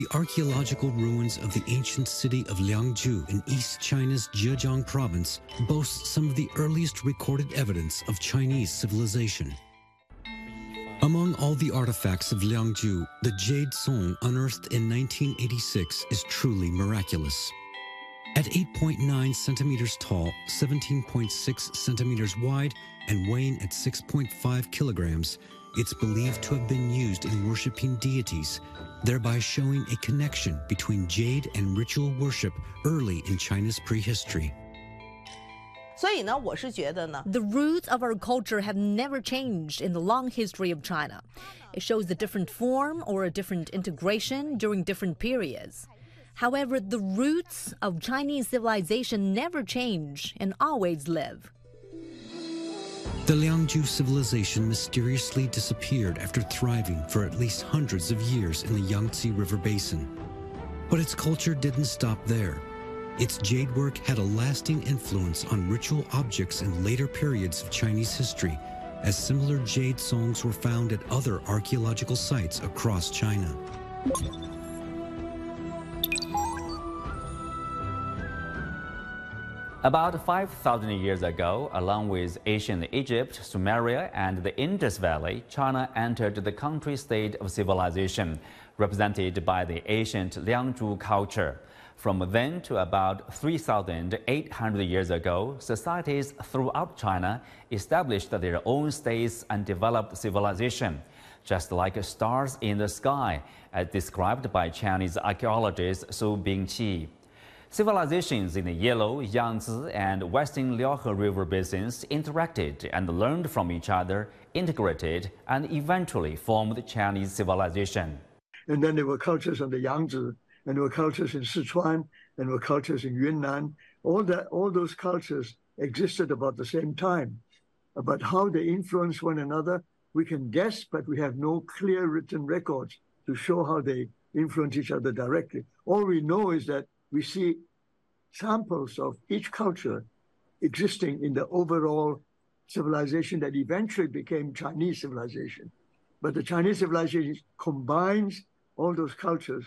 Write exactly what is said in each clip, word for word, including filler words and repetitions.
The archaeological ruins of the ancient city of Liangzhu in East China's Zhejiang province boast some of the earliest recorded evidence of Chinese civilization. Among all the artifacts of Liangzhu, the jade song unearthed in nineteen eighty-six is truly miraculous. At eight point nine centimeters tall, seventeen point six centimeters wide, and weighing at six point five kilograms, it's believed to have been used in worshiping deities, thereby showing a connection between jade and ritual worship early in China's prehistory. 所以呢，我是觉得呢 The roots of our culture have never changed in the long history of China. It shows a different form or a different integration during different periods. However, the roots of Chinese civilization never change and always live. The Liangzhu civilization mysteriously disappeared after thriving for at least hundreds of years in the Yangtze River basin. But its culture didn't stop there. Its jade work had a lasting influence on ritual objects in later periods of Chinese history, as similar jade songs were found at other archaeological sites across China. About five thousand years ago, along with ancient Egypt, Sumeria, and the Indus Valley, China entered the country state of civilization, represented by the ancient Liangzhu culture. From then to about three thousand eight hundred years ago, societies throughout China established their own states and developed civilization, just like stars in the sky, as described by Chinese archaeologist Su Bingqi. Civilizations in the Yellow, Yangtze, and Western Liaohe River basins interacted and learned from each other, integrated, and eventually formed Chinese civilization. And then there were cultures on the Yangtze, and there were cultures in Sichuan, and there were cultures in Yunnan. All that, all those cultures existed about the same time. About how they influence one another, we can guess, but we have no clear written records to show how they influence each other directly. All we know is that we see samples of each culture existing in the overall civilization that eventually became Chinese civilization. But the Chinese civilization combines all those cultures.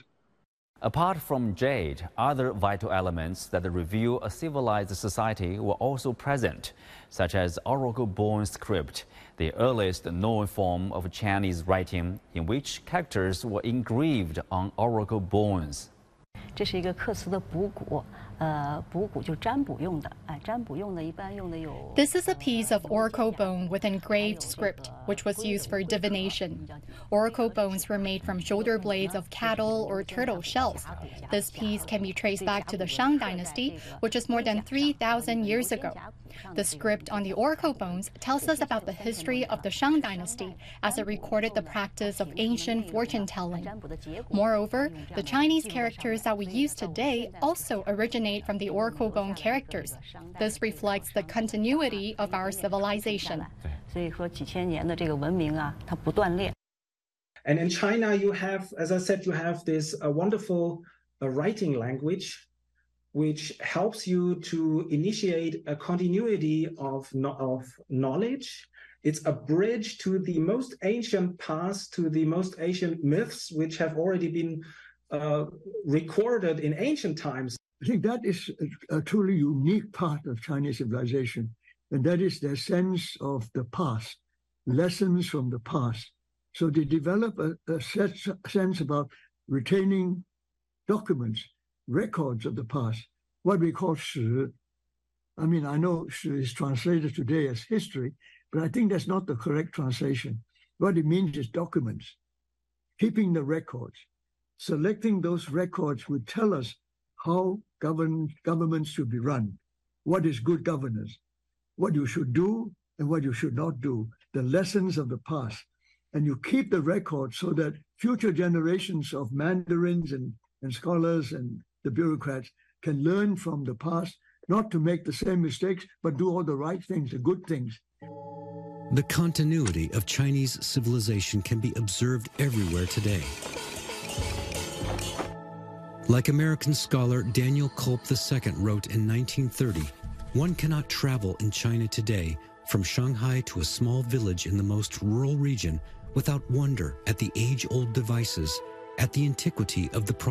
Apart from jade, other vital elements that reveal a civilized society were also present, such as oracle-bone script, the earliest known form of Chinese writing in which characters were engraved on oracle bones. 这是一个刻瓷的补骨，呃，补骨就是占卜用的，哎，占卜用的一般用的有。 This is a piece of oracle bone with engraved script, which was used for divination. Oracle bones were made from shoulder blades of cattle or turtle shells. This piece can be traced back to the Shang Dynasty, which is more than three thousand years ago. The script on the oracle bones tells us about the history of the Shang Dynasty, as it recorded the practice of ancient fortune-telling. Moreover, the Chinese characters that we use today also originate from the oracle bone characters. This reflects the continuity of our civilization. And in China, you have, as I said, you have this uh, wonderful uh, writing language, which helps you to initiate a continuity of, of knowledge. It's a bridge to the most ancient past, to the most ancient myths, which have already been uh, recorded in ancient times. I think that is a, a truly unique part of Chinese civilization, and that is their sense of the past, lessons from the past. So they develop a, a set, sense about retaining documents, records of the past, what we call Shi. I mean, I know Shi is translated today as history, but I think that's not the correct translation. What it means is documents, keeping the records. Selecting those records would tell us how govern, governments should be run, what is good governance, what you should do and what you should not do, the lessons of the past. And you keep the record so that future generations of mandarins and, and scholars and the bureaucrats can learn from the past, not to make the same mistakes, but do all the right things, the good things. The continuity of Chinese civilization can be observed everywhere today. Like American scholar Daniel Culp the Second wrote in nineteen thirty, one cannot travel in China today from Shanghai to a small village in the most rural region without wonder at the age-old devices, at the antiquity of the